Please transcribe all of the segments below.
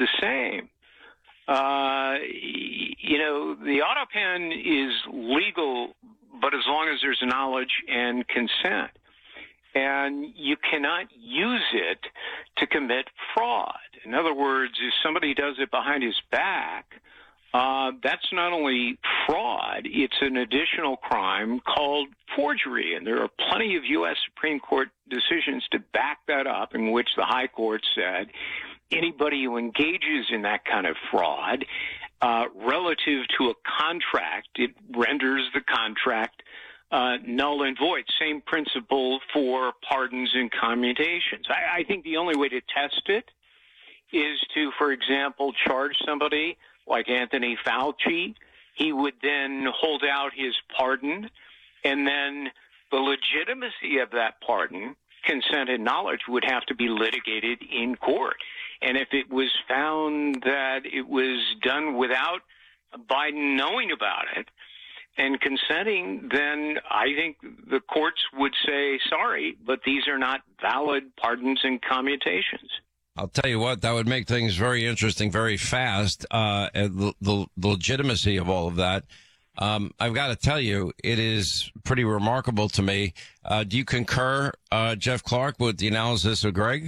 the same. The auto pen is legal, but as long as there's knowledge and consent. And you cannot use it to commit fraud. In other words, if somebody does it behind his back, that's not only fraud, it's an additional crime called forgery. And there are plenty of U.S. Supreme Court decisions to back that up in which the high court said anybody who engages in that kind of fraud relative to a contract, it renders the contract null and void. Same principle for pardons and commutations. I think the only way to test it is to, for example, charge somebody like Anthony Fauci. He would then hold out his pardon, and then the legitimacy of that pardon, consent and knowledge, would have to be litigated in court. And if it was found that it was done without Biden knowing about it and consenting, then I think the courts would say, sorry, but these are not valid pardons and commutations. I'll tell you what, that would make things very interesting, very fast, the legitimacy of all of that. I've got to tell you, it is pretty remarkable to me. Do you concur, Jeff Clark, with the analysis of Greg?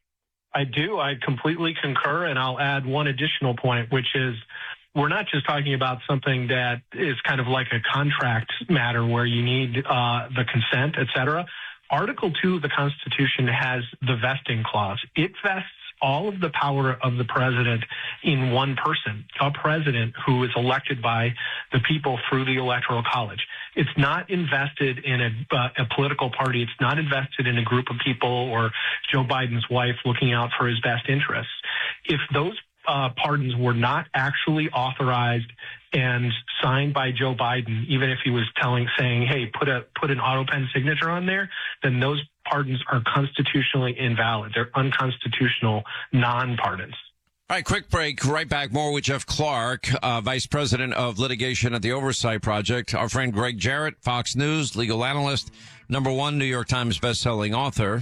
I do. I completely concur, and I'll add one additional point, which is we're not just talking about something that is kind of like a contract matter where you need the consent, et cetera. Article 2 of the Constitution has the vesting clause. It vests all of the power of the president in one person, a president who is elected by the people through the Electoral College. It's not invested in a political party. It's not invested in a group of people or Joe Biden's wife looking out for his best interests. If those pardons were not actually authorized and signed by Joe Biden, even if he was saying, hey, put an auto pen signature on there, then those pardons are constitutionally invalid. They're unconstitutional non-pardons. All right, quick break. Right back. More with Jeff Clark, Vice President of Litigation at the Oversight Project. Our friend Greg Jarrett, Fox News, legal analyst, #1 New York Times bestselling author.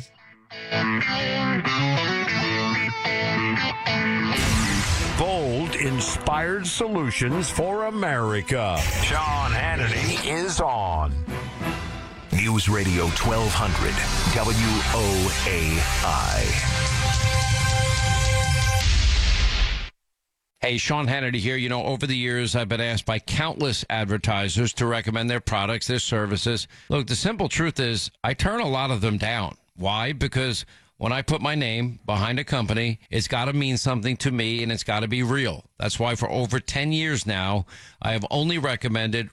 Bold, inspired solutions for America. Sean Hannity is on. News Radio 1200, WOAI. Hey, Sean Hannity here. You know, over the years, I've been asked by countless advertisers to recommend their products, their services. Look, the simple truth is I turn a lot of them down. Why? Because when I put my name behind a company, it's got to mean something to me, and it's got to be real. That's why for over 10 years now, I have only recommended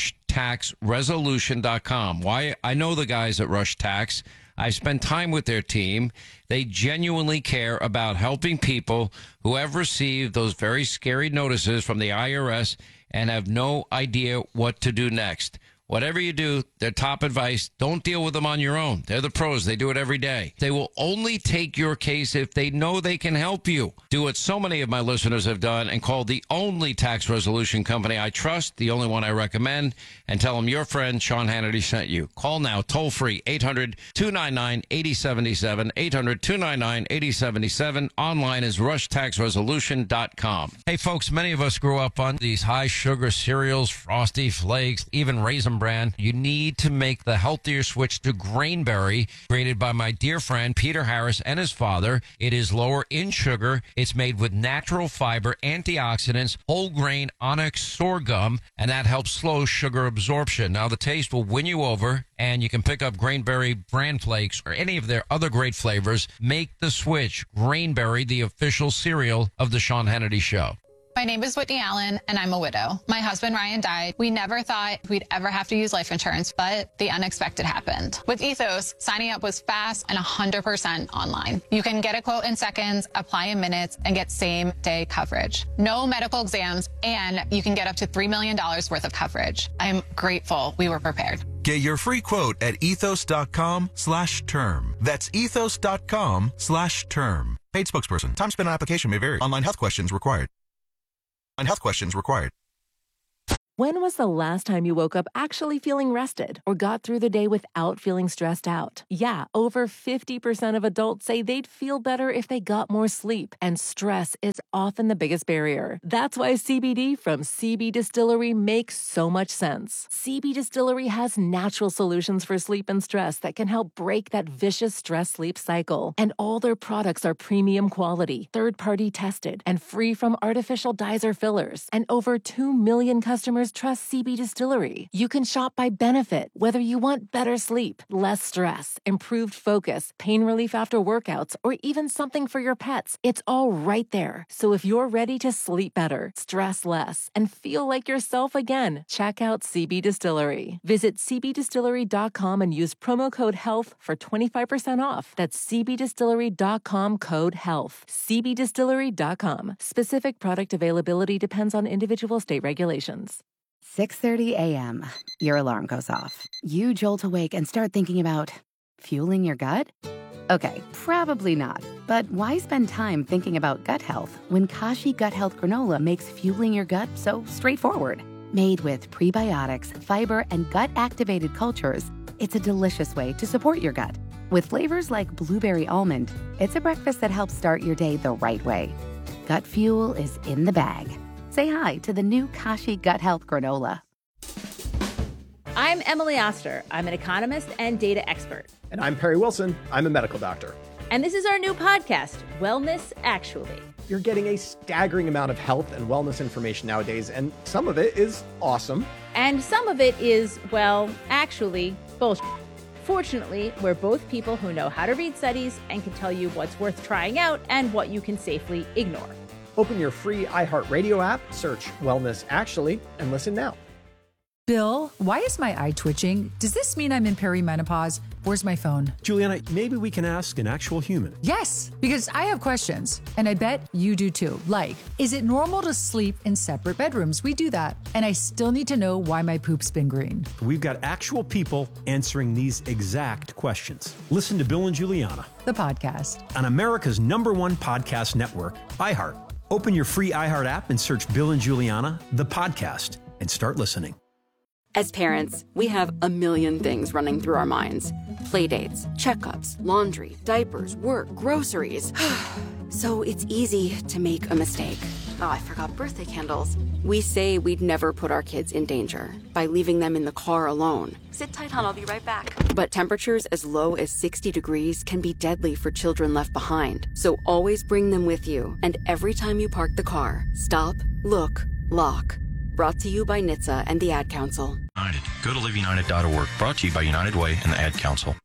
RushTaxResolution.com. Why? I know the guys at Rush Tax. I spend time with their team. They genuinely care about helping people who have received those very scary notices from the IRS and have no idea what to do next. Whatever you do, their top advice, don't deal with them on your own. They're the pros. They do it every day. They will only take your case if they know they can help you. Do what so many of my listeners have done and call the only tax resolution company I trust, the only one I recommend, and tell them your friend Sean Hannity sent you. Call now, toll free, 800-299-8077, 800-299-8077. Online is rushtaxresolution.com. Hey, folks, many of us grew up on these high sugar cereals, Frosty Flakes, even Raisin Bran. You need to make the healthier switch to Grainberry, created by my dear friend Peter Harris and his father. It is lower in sugar. It's made with natural fiber, antioxidants, whole grain onyx sorghum, and that helps slow sugar absorption. Now, the taste will win you over, and you can pick up Grainberry Bran Flakes or any of their other great flavors. Make the switch. Grainberry, the official cereal of the Sean Hannity Show. My name is Whitney Allen, and I'm a widow. My husband, Ryan, died. We never thought we'd ever have to use life insurance, but the unexpected happened. With Ethos, signing up was fast and 100% online. You can get a quote in seconds, apply in minutes, and get same-day coverage. No medical exams, and you can get up to $3 million worth of coverage. I'm grateful we were prepared. Get your free quote at ethos.com/term. That's ethos.com/term. Paid spokesperson. Time spent on application may vary. Online health questions required. When was the last time you woke up actually feeling rested or got through the day without feeling stressed out? Yeah, over 50% of adults say they'd feel better if they got more sleep, and stress is often the biggest barrier. That's why CBD from CB Distillery makes so much sense. CB Distillery has natural solutions for sleep and stress that can help break that vicious stress-sleep cycle. And all their products are premium quality, third-party tested, and free from artificial dyes or fillers. And over 2 million customers trust CB Distillery. You can shop by benefit, whether you want better sleep, less stress, improved focus, pain relief after workouts, or even something for your pets. It's all right there. So if you're ready to sleep better, stress less, and feel like yourself again, check out CB Distillery. Visit cbdistillery.com and use promo code HEALTH for 25% off. That's cbdistillery.com, code HEALTH. cbdistillery.com. Specific product availability depends on individual state regulations. 6:30 a.m. Your alarm goes off. You jolt awake and start thinking about fueling your gut? Okay, probably not. But why spend time thinking about gut health when Kashi Gut Health Granola makes fueling your gut so straightforward? Made with prebiotics, fiber, and gut-activated cultures, it's a delicious way to support your gut. With flavors like blueberry almond, it's a breakfast that helps start your day the right way. Gut fuel is in the bag. Say hi to the new Kashi Gut Health Granola. I'm Emily Oster. I'm an economist and data expert. And I'm Perry Wilson. I'm a medical doctor. And this is our new podcast, Wellness Actually. You're getting a staggering amount of health and wellness information nowadays, and some of it is awesome. And some of it is, well, actually, bullshit. Fortunately, we're both people who know how to read studies and can tell you what's worth trying out and what you can safely ignore. Open your free iHeartRadio app, search Wellness Actually, and listen now. Bill, why is my eye twitching? Does this mean I'm in perimenopause? Where's my phone? Juliana, maybe we can ask an actual human. Yes, because I have questions, and I bet you do too. Like, is it normal to sleep in separate bedrooms? We do that. And I still need to know why my poop's been green. We've got actual people answering these exact questions. Listen to Bill and Juliana, the podcast, on America's #1 podcast network, iHeart. Open your free iHeart app and search Bill and Juliana, the podcast, and start listening. As parents, we have a million things running through our minds. Playdates, checkups, laundry, diapers, work, groceries. So it's easy to make a mistake. Oh, I forgot birthday candles. We say we'd never put our kids in danger by leaving them in the car alone. Sit tight, hon, I'll be right back. But temperatures as low as 60 degrees can be deadly for children left behind. So always bring them with you. And every time you park the car, stop, look, lock. Brought to you by NHTSA and the Ad Council. United. Go to liveunited.org. Brought to you by United Way and the Ad Council.